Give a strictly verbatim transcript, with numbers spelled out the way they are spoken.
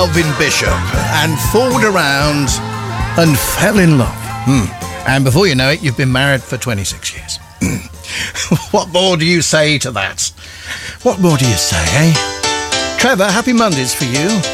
Melvin Bishop and fooled around and fell in love. Hmm. And before you know it, you've been married for twenty-six years. What more do you say to that? What more do you say, eh? Trevor, happy Mondays for you.